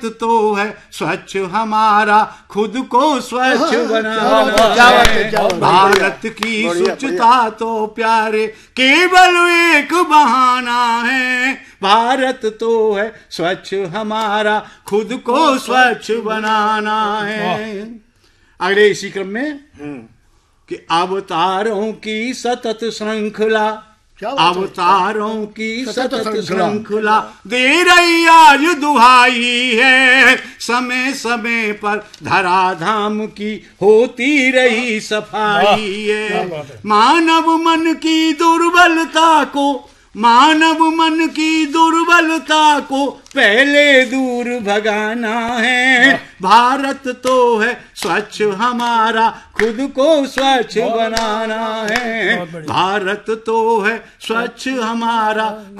भारत तो है स्वच्छ हमारा, खुद को स्वच्छ बनाना है। भारत की स्वच्छता तो प्यारे केवल एक बहाना है। भारत तो है स्वच्छ हमारा, खुद को स्वच्छ बनाना है। अगले इसी क्रम में कि अवतारों की सतत श्रृंखला, अवतारों की सतत श्रृंखला दे रही आज दुहाई है। समय समय पर धराधाम की होती रही सफाई है। मानव मन की दुर्बलता को, मानव मन की दुर्बलता को पहले दूर भगाना है। भारत तो है स्वच्छ हमारा, खुद को स्वच्छ बनाना है। भारत तो है स्वच्छ हमारा,